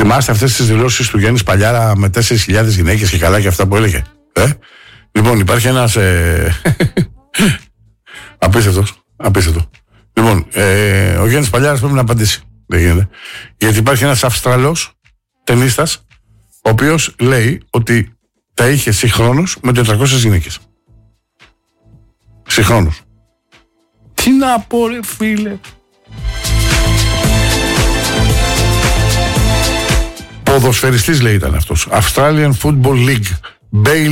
Θυμάστε αυτές τις δηλώσεις του Γιάννη Παλιάρα με 4.000 γυναίκες και καλά και αυτά που έλεγε? Λοιπόν, υπάρχει ένας απίστευτο. Λοιπόν, ο Γιάννης Παλιάρας πρέπει να απαντήσει. Δεν γίνεται. Γιατί υπάρχει ένας Αυστραλός ταινίστας, ο οποίος λέει ότι τα είχε συγχρόνως με 400 γυναίκες. Συγχρόνως. Τι να πω, ρε φίλε. Ποδοσφαιριστής, λέει, ήταν αυτός. Australian Football League.